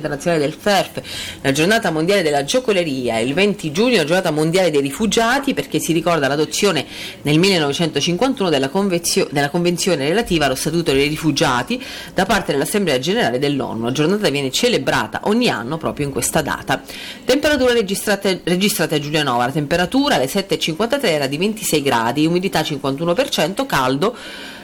internazionale del FERF, la giornata mondiale della giocoleria, il 20 giugno la giornata mondiale dei rifugiati, perché si ricorda l'adozione nel 1951 della convenzione relativa allo statuto dei rifugiati da parte dell'Assemblea Generale dell'ONU. La giornata viene celebrata ogni anno proprio in questa data. Temperature registrate a Giulianova. La temperatura alle 7:53 era di 26 gradi, umidità 51%, caldo,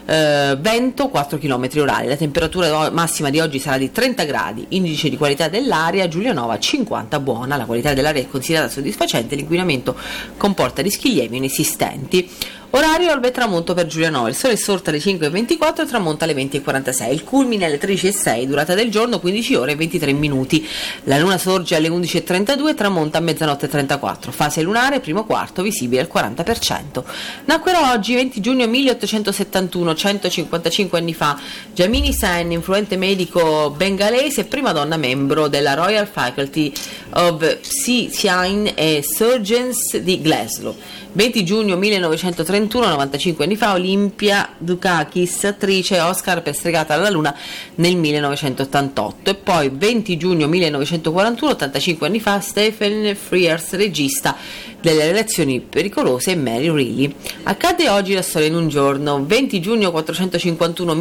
vento 4 km orari. La temperatura massima di oggi sarà di 30 gradi, indice di qualità dell'aria Giulianova 50, buona. La qualità dell'aria è considerata soddisfacente, l'inquinamento comporta rischi lievi inesistenti. Orario alba e tramonto per Giulianova, il sole è sorto alle 5:24 e tramonta alle 20:46, il culmine alle 13:06, durata del giorno 15 ore e 23 minuti. La luna sorge alle 11:32 e tramonta a mezzanotte 34, fase lunare primo quarto visibile al 40%. Nacquero oggi 20 giugno 1871, 155 anni fa, Jamini Sen, influente medico bengalese e prima donna membro della Royal Faculty of Physicians and Surgeons di Glasgow. 20 giugno 1931, 95 anni fa, Olympia Dukakis, attrice Oscar per Stregata alla Luna nel 1988. E poi 20 giugno 1941, 85 anni fa, Stephen Frears, regista delle Relazioni pericolose, e Mary Reilly. Accade oggi la storia in un giorno. 20 giugno 451,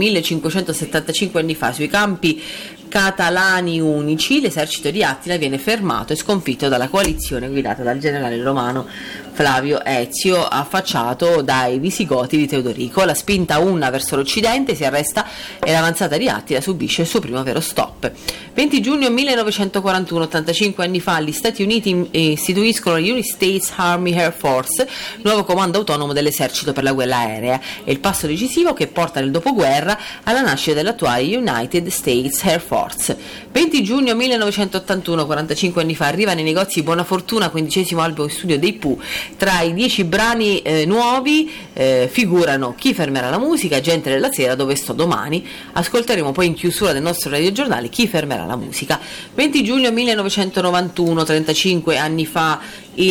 1575 anni fa, sui campi catalani unici, l'esercito di Attila viene fermato e sconfitto dalla coalizione guidata dal generale romano Flavio Ezio, affacciato dai Visigoti di Teodorico. La spinta unna verso l'occidente si arresta e l'avanzata di Attila subisce il suo primo vero stop. 20 giugno 1941, 85 anni fa, gli Stati Uniti istituiscono l'United States Army Air Force, nuovo comando autonomo dell'esercito per la guerra aerea. È il passo decisivo che porta nel dopoguerra alla nascita dell'attuale United States Air Force. 20 giugno 1981, 45 anni fa, arriva nei negozi Buonafortuna, 15° album in studio dei Pooh. Tra i 10 brani nuovi figurano Chi fermerà la musica, Gente della sera, Dove sto domani. Ascolteremo poi in chiusura del nostro radiogiornale Chi fermerà la musica. 20 giugno 1991, 35 anni fa,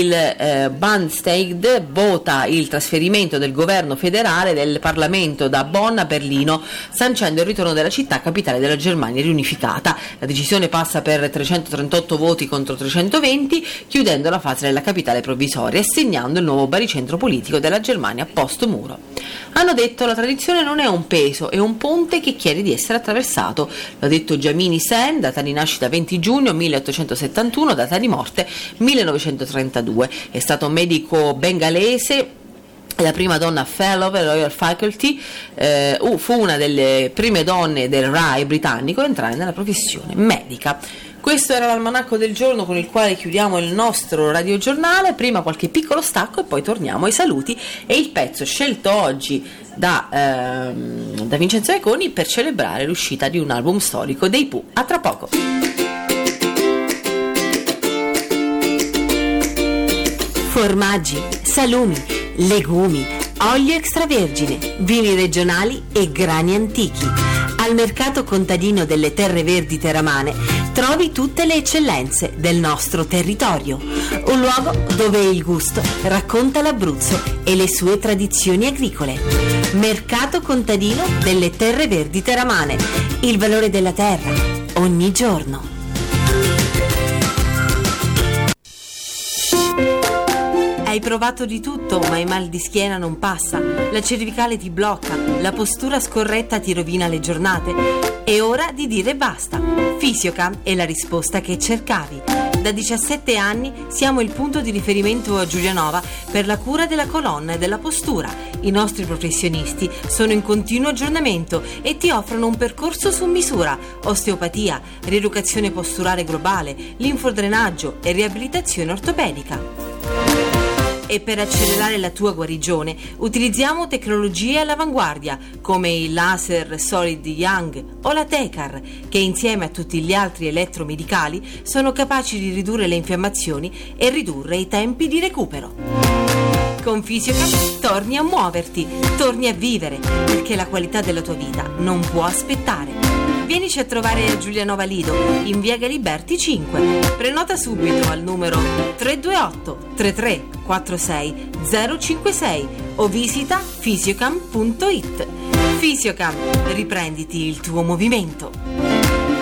il Bundestag vota il trasferimento del governo federale del Parlamento da Bonn a Berlino, sancendo il ritorno della città capitale della Germania riunificata. La decisione passa per 338 voti contro 320, chiudendo la fase della capitale provvisoria e segnando il nuovo baricentro politico della Germania post-muro. Hanno detto: la tradizione non è un peso, è un ponte che chiede di essere attraversato. L'ha detto Jamini Sen, data di nascita 20 giugno 1871, data di morte 1932. È stato un medico bengalese, la prima donna fellow della Royal Faculty, fu una delle prime donne del RAI britannico a entrare nella professione medica. Questo era l'almanacco del giorno con il quale chiudiamo il nostro radiogiornale. Prima qualche piccolo stacco e poi torniamo ai saluti e il pezzo scelto oggi da Vincenzo Iaconi per celebrare l'uscita di un album storico dei Pooh. A tra poco. Formaggi, salumi, legumi, olio extravergine, vini regionali e grani antichi. Al mercato contadino delle Terre Verdi Teramane trovi tutte le eccellenze del nostro territorio. Un luogo dove il gusto racconta l'Abruzzo e le sue tradizioni agricole. Mercato contadino delle Terre Verdi Teramane. Il valore della terra ogni giorno. Hai provato di tutto, ma il mal di schiena non passa, la cervicale ti blocca, la postura scorretta ti rovina le giornate. È ora di dire basta. Fisiocam è la risposta che cercavi. Da 17 anni siamo il punto di riferimento a Giulianova per la cura della colonna e della postura. I nostri professionisti sono in continuo aggiornamento e ti offrono un percorso su misura: osteopatia, rieducazione posturale globale, linfodrenaggio e riabilitazione ortopedica. E per accelerare la tua guarigione utilizziamo tecnologie all'avanguardia come il laser Solid Young o la Tecar, che insieme a tutti gli altri elettromedicali sono capaci di ridurre le infiammazioni e ridurre i tempi di recupero. Con Fisiocam torni a muoverti, torni a vivere, perché la qualità della tua vita non può aspettare. Vienici a trovare a Giulianova Lido, in via Galiberti 5. Prenota subito al numero 328 33 46 056 o visita fisiocam.it. Fisiocam, riprenditi il tuo movimento.